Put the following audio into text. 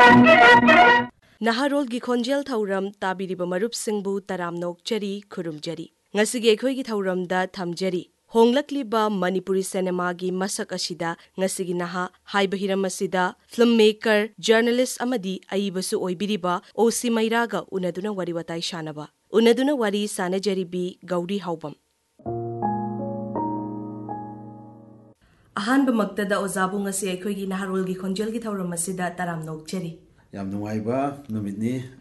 Naharolgi khonjel thauram tabiriba marupsingbu taramnokchari khurumjari. Ngasigi akhoi thauramda thamjari. Honglakliba Manipuri cinemagi masak asida ngasigi naha haiba hiram asida filmmaker, journalist amadi aibasu oibiriba Osi Mairaga unaduna wari watai shanaba. Unaduna wari sanajaribi Gauri Haubam. Ahanba maktada ozabu ngasi akhoi Naharolgi khonjelgi thauram asida taramnokchari. ꯌꯥꯝ ꯅꯨꯡꯉꯥꯏꯕ ꯅꯨꯃꯤꯠꯅꯤ